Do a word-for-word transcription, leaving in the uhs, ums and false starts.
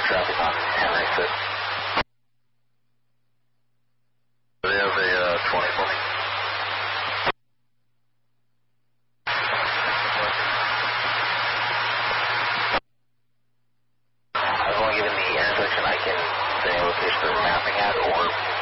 traffic on Henry six. Do they have a uh, twenty for me? I've only given the intersection I can say a location they're mapping at, or